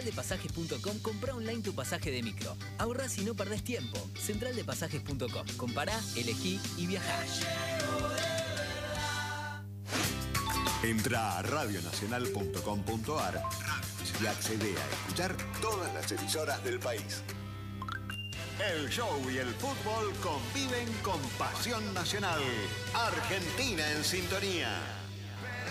centraldepasajes.com, comprá online tu pasaje de micro. Ahorrás y no perdés tiempo. Centraldepasajes.com. Compará, elegí y viajá. Entra a radionacional.com.ar y accede a escuchar todas las emisoras del país. El show y el fútbol conviven con pasión nacional. Argentina en sintonía.